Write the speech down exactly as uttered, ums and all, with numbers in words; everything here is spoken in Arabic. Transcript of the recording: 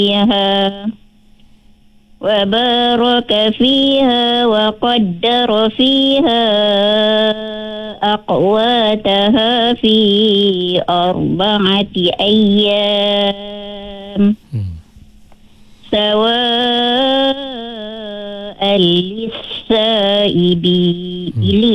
فيها وبارك فيها وقدر فيها أقواتها في أربعة أيام سواء للسائلين.